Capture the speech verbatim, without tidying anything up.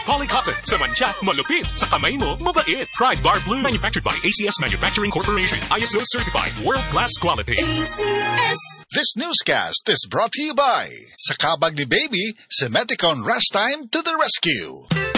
Polycotton. Sa mancha, malupit. Sa kamay mo, mabait. Try Bar Blue. Manufactured by A C S Manufacturing Corporation. I S O certified. World-class quality. A C S. This newscast is brought to you by Sa kabag ni Baby, Semeticon Rest Time to the rescue.